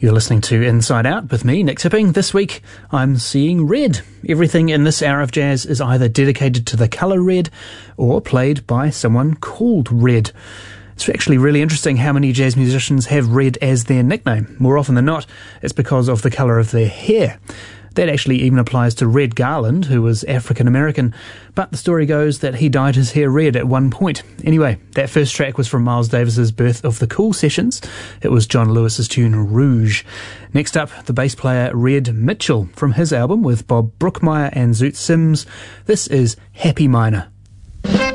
You're listening to Inside Out with me, Nick Tipping. This week, I'm seeing red. Everything in this hour of jazz is either dedicated to the colour red or played by someone called Red. It's actually really interesting how many jazz musicians have red as their nickname. More often than not, it's because of the colour of their hair. That actually even applies to Red Garland, who was African-American, but the story goes that he dyed his hair red at one point. Anyway, that first track was from Miles Davis's Birth of the Cool sessions. It was John Lewis's tune Rouge. Next up, the bass player Red Mitchell from his album with Bob Brookmeyer and Zoot Sims. This is Happy Minor.